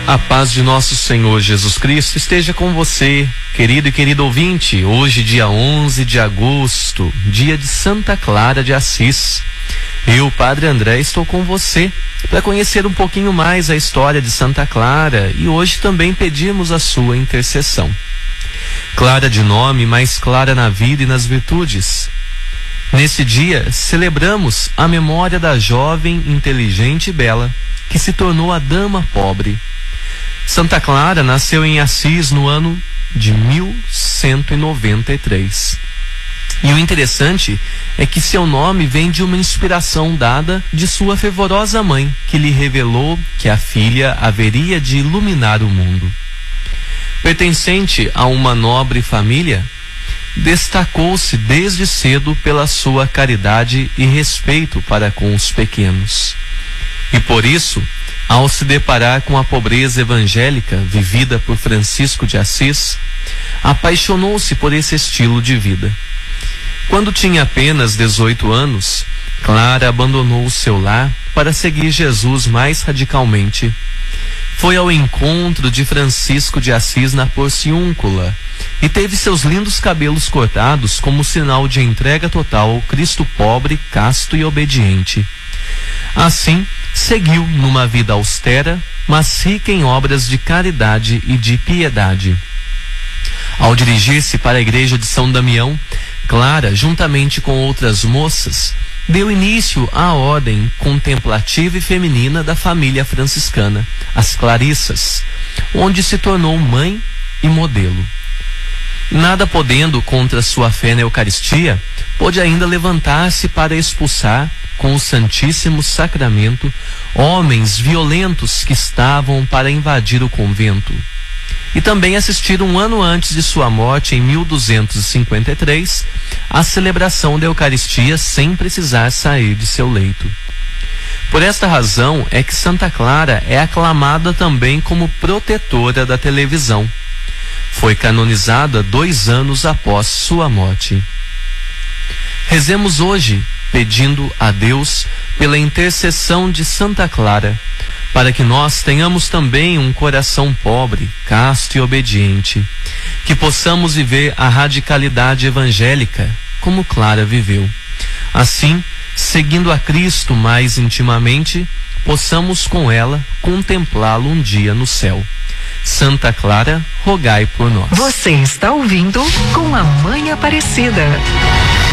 A paz de nosso Senhor Jesus Cristo esteja com você, querido e querido ouvinte. Hoje, dia 11 de agosto, dia de Santa Clara de Assis. Eu, Padre André, estou com você para conhecer um pouquinho mais a história de Santa Clara e hoje também pedimos a sua intercessão. Clara de nome, mas clara na vida e nas virtudes. Nesse dia, celebramos a memória da jovem, inteligente e bela, que se tornou a dama pobre. Santa Clara nasceu em Assis no ano de 1193. E o interessante é que seu nome vem de uma inspiração dada de sua fervorosa mãe, que lhe revelou que a filha haveria de iluminar o mundo. Pertencente a uma nobre família, destacou-se desde cedo pela sua caridade e respeito para com os pequenos. E por isso, ao se deparar com a pobreza evangélica vivida por Francisco de Assis, apaixonou-se por esse estilo de vida. Quando tinha apenas 18 anos, Clara abandonou o seu lar para seguir Jesus mais radicalmente. Foi ao encontro de Francisco de Assis na Porciúncula e teve seus lindos cabelos cortados como sinal de entrega total ao Cristo pobre, casto e obediente. Assim, seguiu numa vida austera, mas rica em obras de caridade e de piedade. Ao dirigir-se para a igreja de São Damião, Clara, juntamente com outras moças, deu início à ordem contemplativa e feminina da família franciscana, as Clarissas, onde se tornou mãe e modelo. Nada podendo contra sua fé na Eucaristia, pôde ainda levantar-se para expulsar, com o Santíssimo Sacramento, homens violentos que estavam para invadir o convento. E também assistir um ano antes de sua morte, em 1253, à celebração da Eucaristia sem precisar sair de seu leito. Por esta razão é que Santa Clara é aclamada também como protetora da televisão. Foi canonizada 2 anos após sua morte. Rezemos hoje, pedindo a Deus pela intercessão de Santa Clara, para que nós tenhamos também um coração pobre, casto e obediente, que possamos viver a radicalidade evangélica, como Clara viveu. Assim, seguindo a Cristo mais intimamente, possamos com ela contemplá-lo um dia no céu. Santa Clara, rogai por nós. Você está ouvindo Com a Mãe Aparecida.